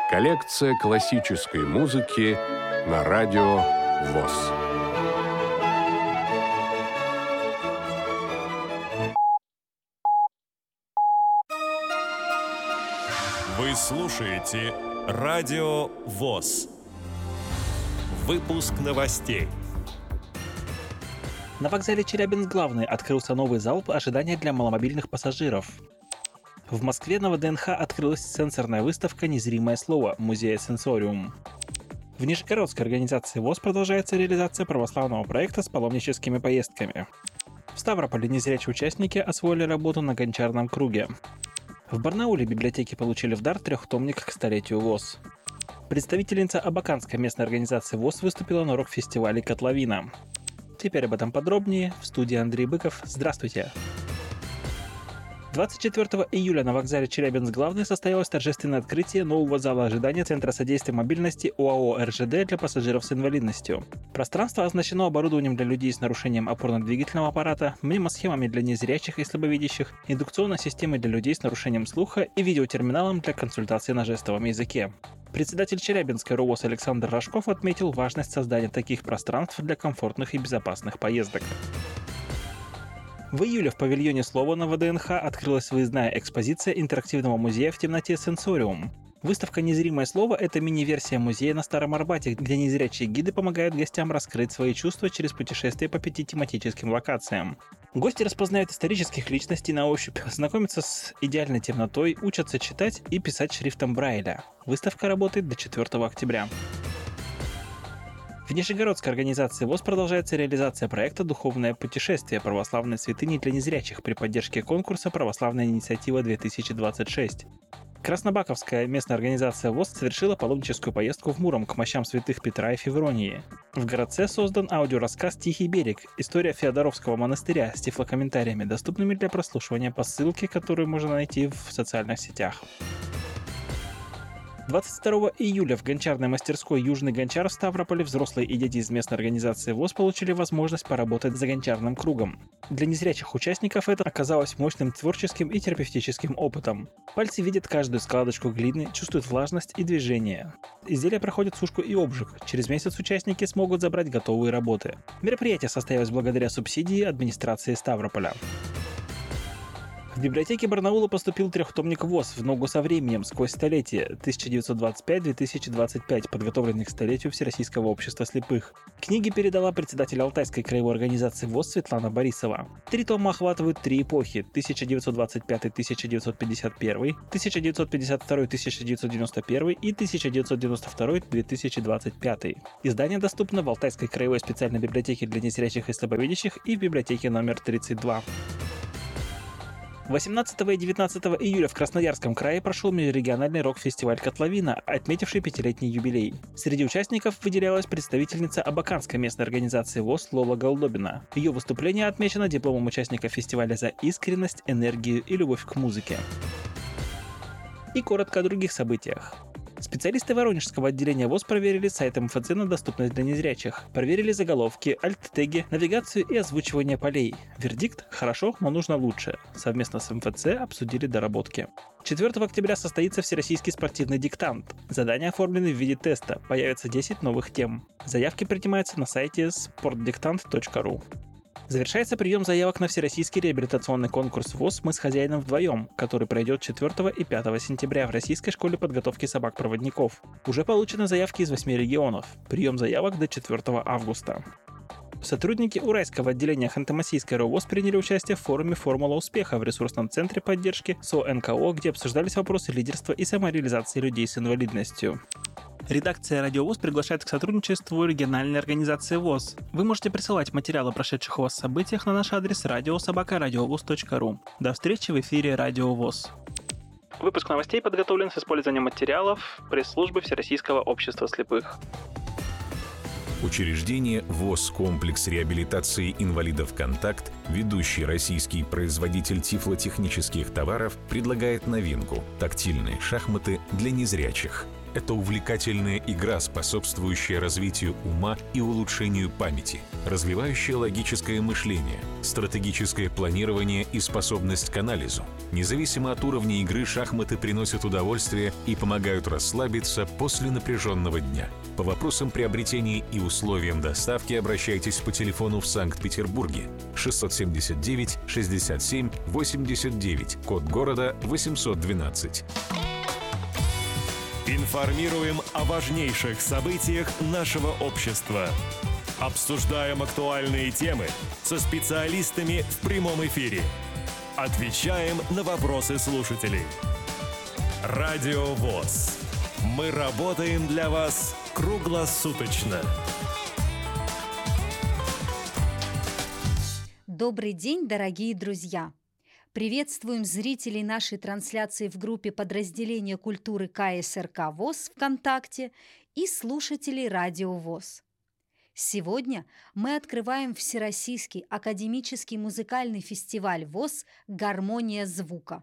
Коллекция классической музыки на радио ВОС. Вы слушаете Радио ВОС. Выпуск новостей. На вокзале Челябинск-Главный открылся новый зал ожидания для маломобильных пассажиров. В Москве на ВДНХ открылась сенсорная выставка «Незримое слово» музея «Сенсориум». В Нижегородской организации ВОС продолжается реализация православного проекта с паломническими поездками. В Ставрополе незрячие участники освоили работу на гончарном круге. В Барнауле библиотеки получили в дар трехтомник к столетию ВОС. Представительница Абаканской местной организации ВОС выступила на рок-фестивале «Котловина». Теперь об этом подробнее. В студии Андрей Быков. Здравствуйте! 24 июля на вокзале Челябинск-Главный состоялось торжественное открытие нового зала ожидания Центра содействия мобильности ОАО «РЖД» для пассажиров с инвалидностью. Пространство оснащено оборудованием для людей с нарушением опорно-двигательного аппарата, мнемосхемами для незрячих и слабовидящих, индукционной системой для людей с нарушением слуха и видеотерминалом для консультации на жестовом языке. Председатель Челябинской РОВОС Александр Рожков отметил важность создания таких пространств для комфортных и безопасных поездок. В июле в павильоне «Слово» на ВДНХ открылась выездная экспозиция интерактивного музея в темноте «Сенсориум». Выставка «Незримое слово» — это мини-версия музея на Старом Арбате, где незрячие гиды помогают гостям раскрыть свои чувства через путешествие по 5 тематическим локациям. Гости распознают исторических личностей на ощупь, знакомятся с идеальной темнотой, учатся читать и писать шрифтом Брайля. Выставка работает до 4 октября. В Нижегородской организации ВОС продолжается реализация проекта «Духовное путешествие. Православной святыни для незрячих» при поддержке конкурса «Православная инициатива-2026». Краснобаковская местная организация ВОС совершила паломническую поездку в Муром к мощам святых Петра и Февронии. В городце создан аудиорассказ «Тихий берег. История Феодоровского монастыря» с тифлокомментариями, доступными для прослушивания по ссылке, которую можно найти в социальных сетях. 22 июля в гончарной мастерской «Южный гончар» в Ставрополе взрослые и дети из местной организации ВОС получили возможность поработать за гончарным кругом. Для незрячих участников это оказалось мощным творческим и терапевтическим опытом. Пальцы видят каждую складочку глины, чувствуют влажность и движение. Изделия проходят сушку и обжиг. Через месяц участники смогут забрать готовые работы. Мероприятие состоялось благодаря субсидии администрации Ставрополя. В библиотеке Барнаула поступил трехтомник ВОС «В ногу со временем. Сквозь столетия» 1925-2025, подготовленный к столетию Всероссийского общества слепых. Книги передала председатель Алтайской краевой организации ВОС Светлана Борисова. 3 тома охватывают 3 эпохи – 1925-1951, 1952-1991 и 1992-2025. Издание доступно в Алтайской краевой специальной библиотеке для незрячих и слабовидящих и в библиотеке номер 32. 18 и 19 июля в Красноярском крае прошел межрегиональный рок-фестиваль «Котловина», отметивший 5-летний юбилей. Среди участников выделялась представительница Абаканской местной организации ВОС Лола Голдобина. Ее выступление отмечено дипломом участника фестиваля за искренность, энергию и любовь к музыке. И коротко о других событиях. Специалисты Воронежского отделения ВОС проверили сайт МФЦ на доступность для незрячих. Проверили заголовки, альт-теги, навигацию и озвучивание полей. Вердикт – хорошо, но нужно лучше. Совместно с МФЦ обсудили доработки. 4 октября состоится Всероссийский спортивный диктант. Задания оформлены в виде теста. Появится 10 новых тем. Заявки принимаются на сайте sportdictant.ru. Завершается прием заявок на Всероссийский реабилитационный конкурс ВОС «Мы с хозяином вдвоем», который пройдет 4 и 5 сентября в Российской школе подготовки собак-проводников. Уже получены заявки из 8 регионов. Прием заявок до 4 августа. Сотрудники Уральского отделения Ханты-Мансийской РОВОС приняли участие в форуме «Формула успеха» в ресурсном центре поддержки СО-НКО, где обсуждались вопросы лидерства и самореализации людей с инвалидностью. Редакция «Радио ВОС» приглашает к сотрудничеству региональной организации ВОС. Вы можете присылать материалы о прошедших у вас событиях на наш адрес radio@radiovos.ru. До встречи в эфире «Радио ВОС». Выпуск новостей подготовлен с использованием материалов пресс-службы Всероссийского общества слепых. Учреждение ВОС «Комплекс реабилитации инвалидов «Контакт», ведущий российский производитель тифлотехнических товаров, предлагает новинку – тактильные шахматы для незрячих. – это увлекательная игра, способствующая развитию ума и улучшению памяти, развивающая логическое мышление, стратегическое планирование и способность к анализу. Независимо от уровня игры, шахматы приносят удовольствие и помогают расслабиться после напряженного дня. По вопросам приобретения и условиям доставки обращайтесь по телефону в Санкт-Петербурге 679 67 89, код города 812. Информируем о важнейших событиях нашего общества. Обсуждаем актуальные темы со специалистами в прямом эфире. Отвечаем на вопросы слушателей. Радио ВОС. Мы работаем для вас круглосуточно. Добрый день, дорогие друзья! Приветствуем зрителей нашей трансляции в группе подразделения культуры КСРК ВОС ВКонтакте и слушателей Радио ВОС. Сегодня мы открываем Всероссийский академический музыкальный фестиваль ВОС «Гармония звука».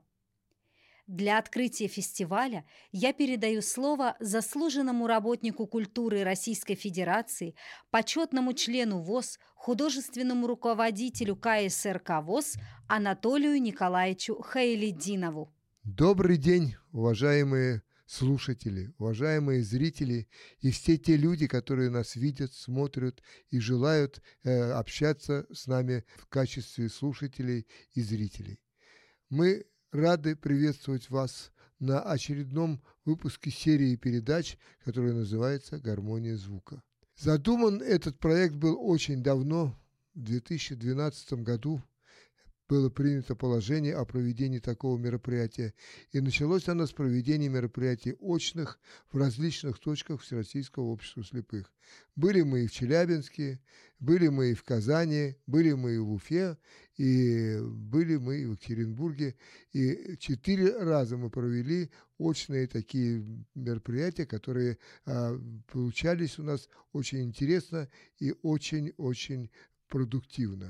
Для открытия фестиваля я передаю слово заслуженному работнику культуры Российской Федерации, почетному члену ВОС, художественному руководителю КСРК ВОС Анатолию Николаевичу Хайлетдинову. Добрый день, уважаемые слушатели, уважаемые зрители и все те люди, которые нас видят, смотрят и желают общаться с нами в качестве слушателей и зрителей. Мы рады приветствовать вас на очередном выпуске серии передач, которая называется «Гармония звука». Задуман этот проект был очень давно, в 2012 году было принято положение о проведении такого мероприятия, и началось оно с проведения мероприятий очных в различных точках Всероссийского общества слепых. Были мы и в Челябинске, были мы и в Казани, были мы и в Уфе, и были мы и в Екатеринбурге. И 4 раза мы провели очные такие мероприятия, которые получались у нас очень интересно и очень-очень продуктивно.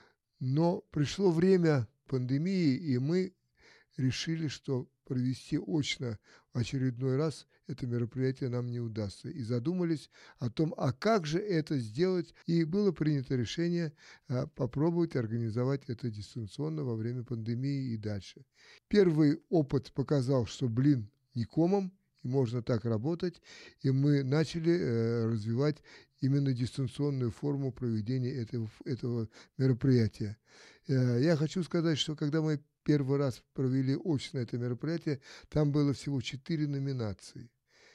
Но пришло время пандемии, и мы решили, что провести очно в очередной раз это мероприятие нам не удастся. И задумались о том, а как же это сделать. И было принято решение попробовать организовать это дистанционно во время пандемии и дальше. Первый опыт показал, что не комом, и можно так работать. И мы начали развивать именно дистанционную форму проведения этого мероприятия. Я хочу сказать, что когда мы первый раз провели очно это мероприятие, там было всего 4 номинации.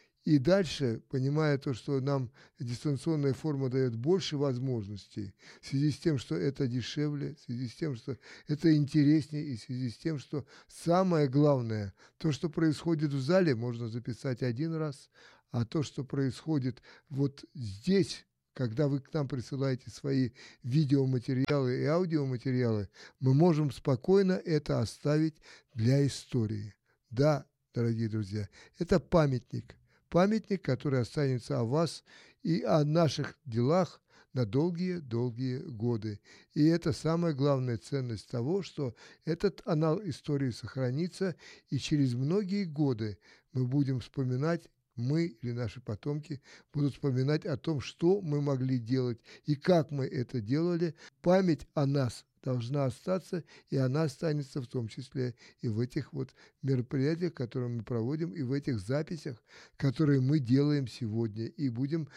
И дальше, понимая то, что нам дистанционная форма дает больше возможностей, в связи с тем, что это дешевле, в связи с тем, что это интереснее, и в связи с тем, что самое главное, то, что происходит в зале, можно записать один раз, а то, что происходит вот здесь, когда вы к нам присылаете свои видеоматериалы и аудиоматериалы, мы можем спокойно это оставить для истории. Да, дорогие друзья, это памятник, который останется о вас и о наших делах на долгие-долгие годы. И это самая главная ценность того, что этот анал истории сохранится, и через многие годы мы будем вспоминать, мы или наши потомки будут вспоминать о том, что мы могли делать и как мы это делали. Память о нас должна остаться, и она останется в том числе и в этих вот мероприятиях, которые мы проводим, и в этих записях, которые мы делаем сегодня, и будем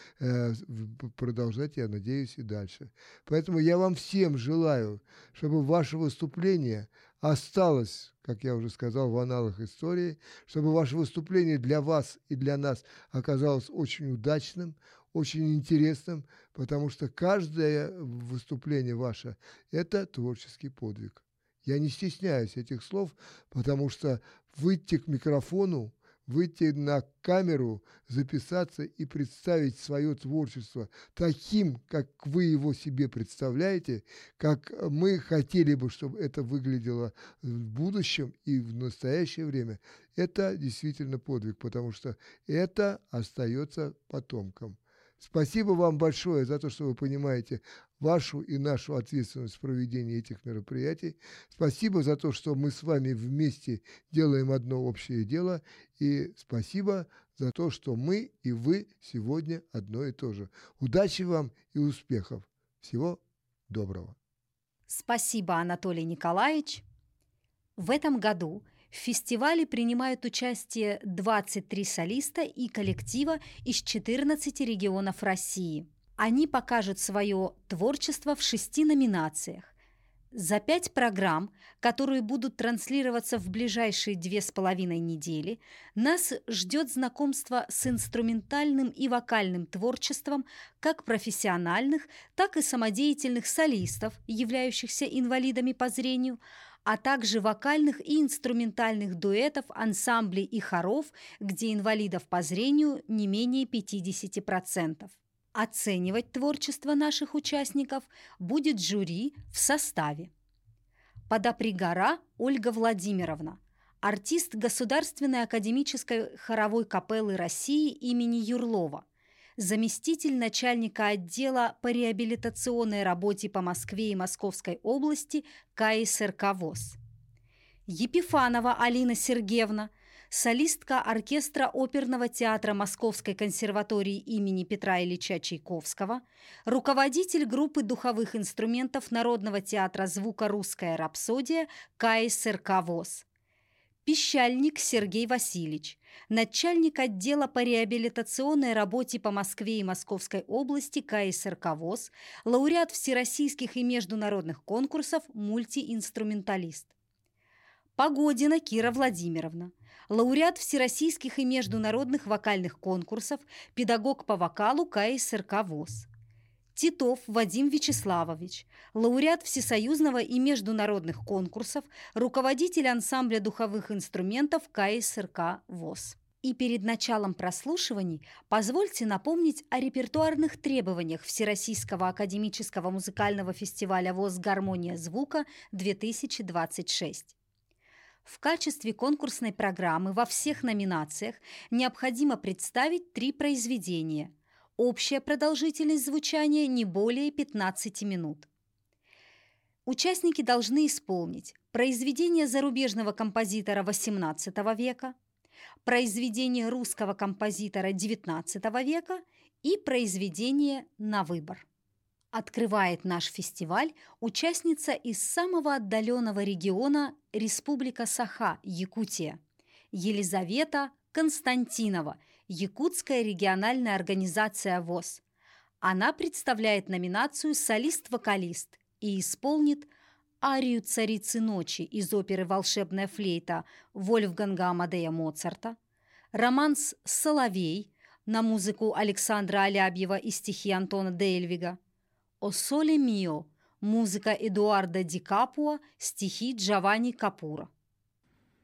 продолжать, я надеюсь, и дальше. Поэтому я вам всем желаю, чтобы ваше выступление осталось, как я уже сказал, в аналах истории, чтобы ваше выступление для вас и для нас оказалось очень удачным, очень интересным, потому что каждое выступление ваше – это творческий подвиг. Я не стесняюсь этих слов, потому что выйти к микрофону, выйти на камеру, записаться и представить свое творчество таким, как вы его себе представляете, как мы хотели бы, чтобы это выглядело в будущем и в настоящее время, это действительно подвиг, потому что это остается потомкам. Спасибо вам большое за то, что вы понимаете вашу и нашу ответственность в проведении этих мероприятий. Спасибо за то, что мы с вами вместе делаем одно общее дело. И спасибо за то, что мы и вы сегодня одно и то же. Удачи вам и успехов. Всего доброго. Спасибо, Анатолий Николаевич. В этом году в фестивале принимают участие 23 солиста и коллектива из 14 регионов России. Они покажут свое творчество в 6 номинациях. За 5 программ, которые будут транслироваться в ближайшие 2,5 недели, нас ждет знакомство с инструментальным и вокальным творчеством как профессиональных, так и самодеятельных солистов, являющихся инвалидами по зрению, а также вокальных и инструментальных дуэтов, ансамблей и хоров, где инвалидов по зрению не менее 50%. Оценивать творчество наших участников будет жюри в составе: Подопригора Ольга Владимировна, артист Государственной академической хоровой капеллы России имени Юрлова, заместитель начальника отдела по реабилитационной работе по Москве и Московской области КСРК ВОС. Епифанова Алина Сергеевна, солистка оркестра оперного театра Московской консерватории имени Петра Ильича Чайковского, руководитель группы духовых инструментов Народного театра звука «Русская рапсодия» КСРК ВОС. Пищальник Сергей Васильевич, начальник отдела по реабилитационной работе по Москве и Московской области КСРК ВОС, лауреат всероссийских и международных конкурсов, мультиинструменталист. Погодина Кира Владимировна, лауреат всероссийских и международных вокальных конкурсов, педагог по вокалу КСРК ВОС. Титов Вадим Вячеславович, лауреат всесоюзного и международных конкурсов, руководитель ансамбля духовых инструментов КСРК ВОС. И перед началом прослушиваний позвольте напомнить о репертуарных требованиях Всероссийского академического музыкального фестиваля ВОС «Гармония звука-2026». В качестве конкурсной программы во всех номинациях необходимо представить 3 произведения. Общая продолжительность звучания не более 15 минут. Участники должны исполнить произведение зарубежного композитора XVIII века, произведение русского композитора XIX века и произведение на выбор. Открывает наш фестиваль участница из самого отдаленного региона Республика Саха, Якутия, Елизавета Константинова, Якутская региональная организация ВОС. Она представляет номинацию «Солист-вокалист» и исполнит арию «Царицы ночи» из оперы «Волшебная флейта» Вольфганга Амадея Моцарта, романс «Соловей» на музыку Александра Алябьева и стихи Антона Дельвига, «О соле мио» музыка Эдуарда Ди Капуа, стихи Джованни Капура.